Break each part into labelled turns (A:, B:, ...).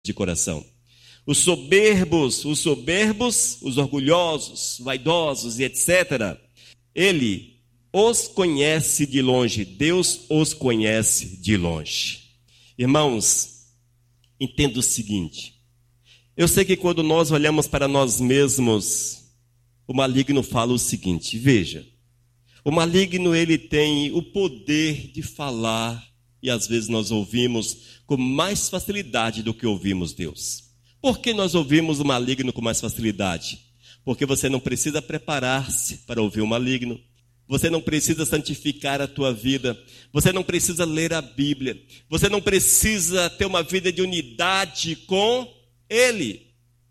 A: de coração. Os soberbos, os orgulhosos, vaidosos e etc., ele os conhece de longe, Deus os conhece de longe. Irmãos, entenda o seguinte, eu sei que quando nós olhamos para nós mesmos, o maligno fala o seguinte, veja, o maligno ele tem o poder de falar e às vezes nós ouvimos com mais facilidade do que ouvimos Deus. Por que nós ouvimos o maligno com mais facilidade? Porque você não precisa preparar-se para ouvir o maligno. Você não precisa santificar a tua vida. Você não precisa ler a Bíblia. Você não precisa ter uma vida de unidade com Ele.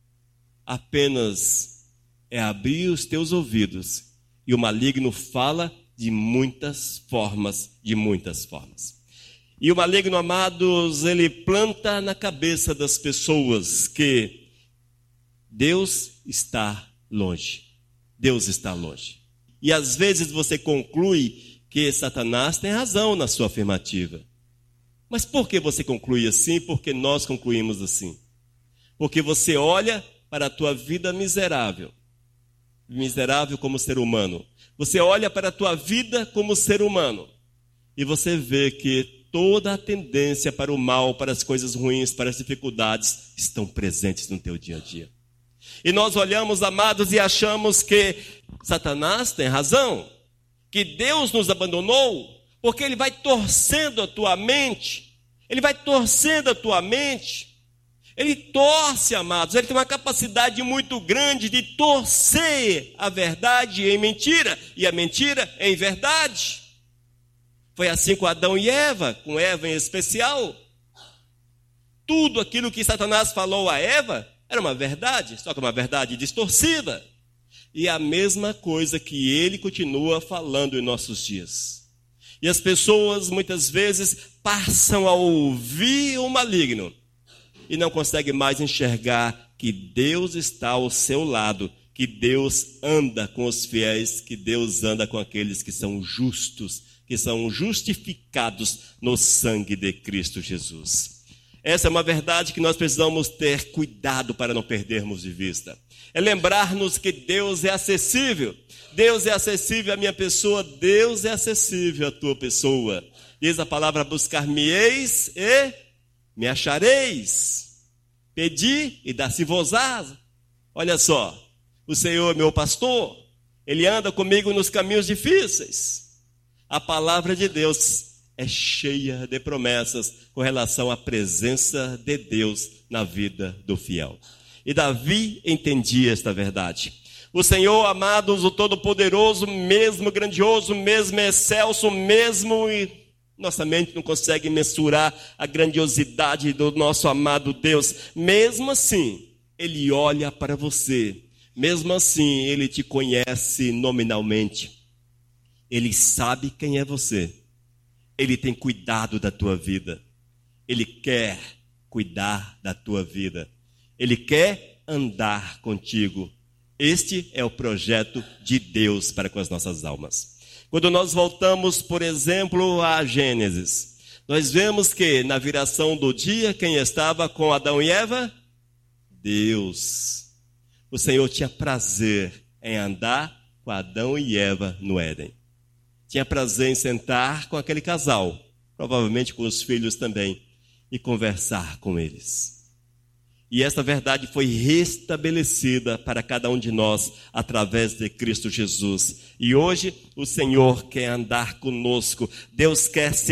A: Apenas é abrir os teus ouvidos. E o maligno fala de muitas formas, E o maligno, amados, ele planta na cabeça das pessoas que Deus está longe. Deus está longe. E às vezes você conclui que Satanás tem razão na sua afirmativa. Mas por que você conclui assim? Porque nós concluímos assim. Porque você olha para a tua vida miserável como ser humano. Você olha para a tua vida como ser humano. E você vê que toda a tendência para o mal, para as coisas ruins, para as dificuldades, estão presentes no teu dia a dia. E nós olhamos, amados, e achamos que Satanás tem razão, que Deus nos abandonou, porque ele vai torcendo a tua mente, ele torce, amados, ele tem uma capacidade muito grande de torcer a verdade em mentira, e a mentira em verdade. Foi assim com Adão e Eva, com Eva em especial. Tudo aquilo que Satanás falou a Eva era uma verdade, só que uma verdade distorcida. E a mesma coisa que ele continua falando em nossos dias. E as pessoas muitas vezes passam a ouvir o maligno e não conseguem mais enxergar que Deus está ao seu lado, que Deus anda com os fiéis, que Deus anda com aqueles que são justos, que são justificados no sangue de Cristo Jesus. Essa é uma verdade que nós precisamos ter cuidado para não perdermos de vista. É lembrar-nos que Deus é acessível. Deus é acessível à minha pessoa, Deus é acessível à tua pessoa. Diz a palavra, buscar-me-eis e me achareis. Pedi e dá-se-vos-á. Olha só, o Senhor é meu pastor, Ele anda comigo nos caminhos difíceis. A palavra de Deus é cheia de promessas com relação à presença de Deus na vida do fiel. E Davi entendia esta verdade. O Senhor, amados, o Todo-Poderoso, mesmo grandioso, mesmo excelso, mesmo e nossa mente não consegue mensurar a grandiosidade do nosso amado Deus. Mesmo assim, Ele olha para você. Mesmo assim, Ele te conhece nominalmente. Ele sabe quem é você. Ele tem cuidado da tua vida. Ele quer cuidar da tua vida. Ele quer andar contigo. Este é o projeto de Deus para com as nossas almas. Quando nós voltamos, por exemplo, a Gênesis, nós vemos que na viração do dia, quem estava com Adão e Eva? Deus. O Senhor tinha prazer em andar com Adão e Eva no Éden. Tinha prazer em sentar com aquele casal, provavelmente com os filhos também, e conversar com eles. E esta verdade foi restabelecida para cada um de nós através de Cristo Jesus. E hoje o Senhor quer andar conosco. Deus quer ser